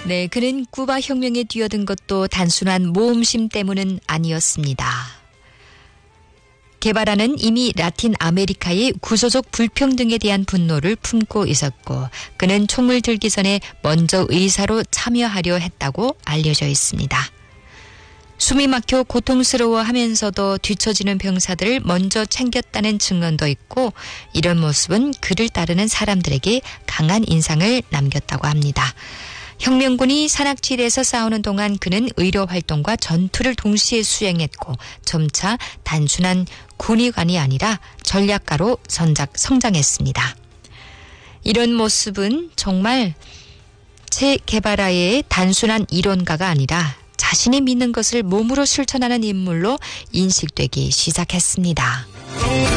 네, 그는 쿠바 혁명에 뛰어든 것도 단순한 모험심 때문은 아니었습니다. 게바라는 이미 라틴 아메리카의 구소적 불평등에 대한 분노를 품고 있었고 그는 총을 들기 전에 먼저 의사로 참여하려 했다고 알려져 있습니다. 숨이 막혀 고통스러워하면서도 뒤처지는 병사들을 먼저 챙겼다는 증언도 있고 이런 모습은 그를 따르는 사람들에게 강한 인상을 남겼다고 합니다. 혁명군이 산악지대에서 싸우는 동안 그는 의료 활동과 전투를 동시에 수행했고 점차 단순한 군의관이 아니라 전략가로 성장했습니다. 이런 모습은 정말 체 게바라의 단순한 이론가가 아니라 자신이 믿는 것을 몸으로 실천하는 인물로 인식되기 시작했습니다.